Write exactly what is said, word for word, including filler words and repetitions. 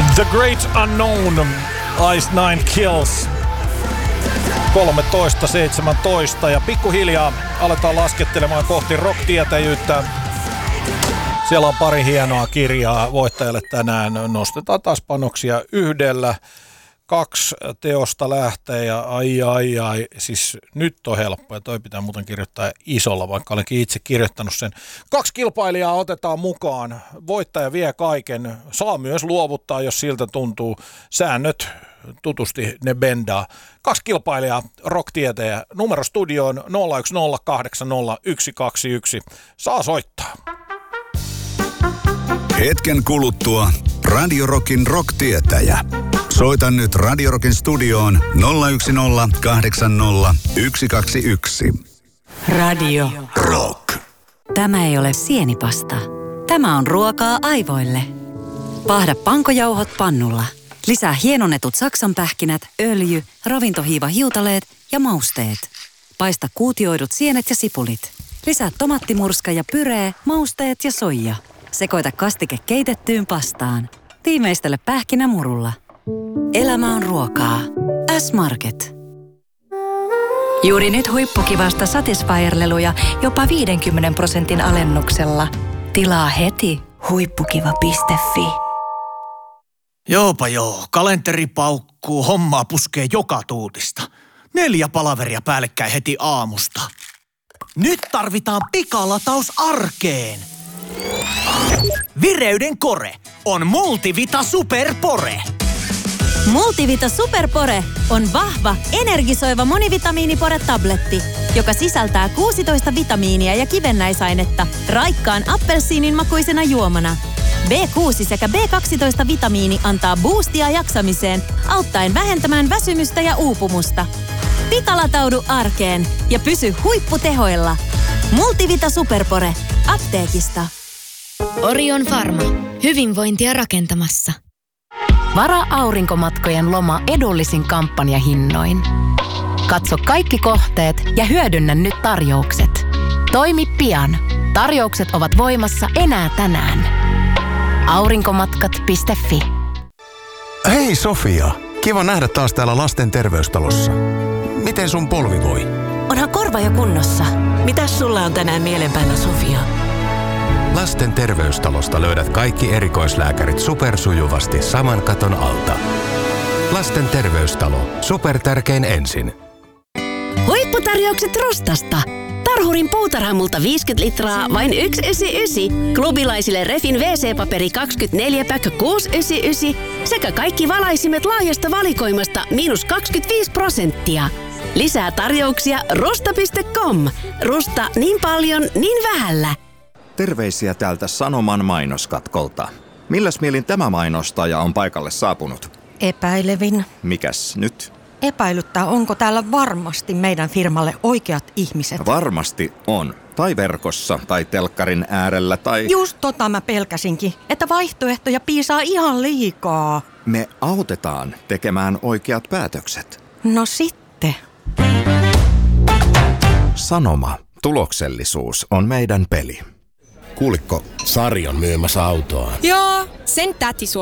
The Great Unknown, Ice Nine Kills. kolmetoista seitsemäntoista ja pikkuhiljaa aletaan laskettelemaan kohti rock-tietäjyyttä. Siellä on pari hienoa kirjaa voittajalle tänään. Nostetaan taas panoksia yhdellä. Kaksi teosta lähtee ja ai ai ai, siis nyt on helppo ja toi pitää muuten kirjoittaa isolla, vaikka olenkin itse kirjoittanut sen. Kaksi kilpailijaa otetaan mukaan, voittaja vie kaiken, saa myös luovuttaa, jos siltä tuntuu. Säännöt tutusti ne bendaa. Kaksi kilpailijaa, rock-tietäjä, numero studioon nolla yksi nolla kahdeksan nolla yksi kaksi yksi, saa soittaa. Hetken kuluttua Radio Rockin rock-tietäjä. Soita nyt Radio Rockin studioon nolla yksi nolla kahdeksan nolla yksi kaksi yksi. Radio Rock. Tämä ei ole sienipasta. Tämä on ruokaa aivoille. Paahda pankojauhot pannulla. Lisää hienonnetut saksanpähkinät, öljy, ravintohiiva hiutaleet ja mausteet. Paista kuutioidut sienet ja sipulit. Lisää tomattimurska ja pyree, mausteet ja soija. Sekoita kastike keitettyyn pastaan. Tiimeistele pähkinämurulla. Elämä on ruokaa. S-Market. Juuri nyt huippukivasta Satisfyer-leluja jopa viidenkymmenen prosentin alennuksella. Tilaa heti huippukiva piste fi. Joopa joo, kalenteri paukkuu, hommaa puskee joka tuutista. Neljä palaveria päällekkäin heti aamusta. Nyt tarvitaan pikalataus arkeen. Vireyden kore on Multivita Superpore. Multivita Superpore on vahva, energisoiva monivitamiinipore-tabletti, joka sisältää kuusitoista vitamiinia ja kivennäisainetta raikkaan appelsiinin makuisena juomana. B kuusi sekä B kaksitoista vitamiini antaa boostia jaksamiseen, auttaen vähentämään väsymystä ja uupumusta. Pikalataudu arkeen ja pysy huipputehoilla. Multivita Superpore. Apteekista. Orion Pharma. Hyvinvointia rakentamassa. Vara aurinkomatkojen loma edullisin kampanjahinnoin. Katso kaikki kohteet ja hyödynnä nyt tarjoukset. Toimi pian. Tarjoukset ovat voimassa enää tänään. aurinkomatkat piste fi. Hei Sofia, kiva nähdä taas täällä lasten terveystalossa. Miten sun polvi voi? Onhan korva jo kunnossa. Mitäs sulla on tänään mielen päällä, Sofia? Lasten terveystalosta löydät kaikki erikoislääkärit supersujuvasti saman katon alta. Lasten terveystalo. Supertärkein ensin. Huipputarjoukset Rustasta. Tarhurin puutarhamulta viisikymmentä litraa, vain yksi yhdeksänkymmentäyhdeksän. Klubilaisille Refin W C-paperi kaksikymmentäneljä päkkö kuusi yhdeksänkymmentäyhdeksän. Sekä kaikki valaisimet laajasta valikoimasta miinus kaksikymmentäviisi prosenttia. Lisää tarjouksia rusta piste com. Rusta niin paljon, niin vähällä. Terveisiä täältä Sanoman mainoskatkolta. Milläs mielin tämä mainostaja on paikalle saapunut? Epäilevin. Mikäs nyt? Epäilyttää, onko täällä varmasti meidän firmalle oikeat ihmiset. Varmasti on. Tai verkossa, tai telkkarin äärellä, tai... Just tota mä pelkäsinkin, että vaihtoehtoja piisaa ihan liikaa. Me autetaan tekemään oikeat päätökset. No sitten. Sanoma. Tuloksellisuus on meidän peli. Kuuliko, Sari on myymässä autoa? Joo, sen täti